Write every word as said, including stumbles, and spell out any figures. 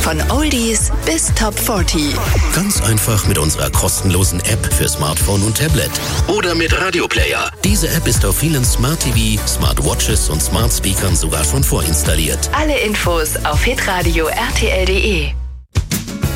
Von Oldies bis Top vierzig. Ganz einfach mit unserer kostenlosen App für Smartphone und Tablet. Oder mit Radioplayer. Diese App ist auf vielen Smart T V, Smartwatches und Smart Speakern sogar schon vorinstalliert. Alle Infos auf hitradio punkt r t l punkt d e.